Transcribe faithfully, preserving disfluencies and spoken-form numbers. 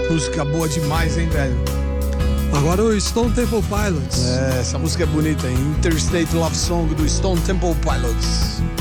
Música boa demais, hein, velho? Agora o Stone Temple Pilots. É, essa música é bonita, hein? Interstate Love Song do Stone Temple Pilots.